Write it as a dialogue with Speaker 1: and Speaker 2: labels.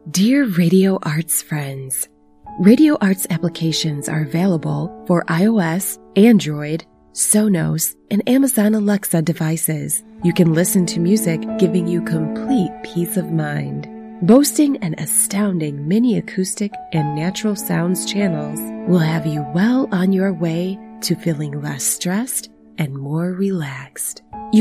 Speaker 1: Dear Radio Arts friends, Radio Arts applications are available for iOS, Android, Sonos, and Amazon Alexa devices. You can listen to music giving you complete peace of mind. Boasting an astounding mini acoustic and natural sounds channels will have you well on your way to feeling less stressed and more relaxed.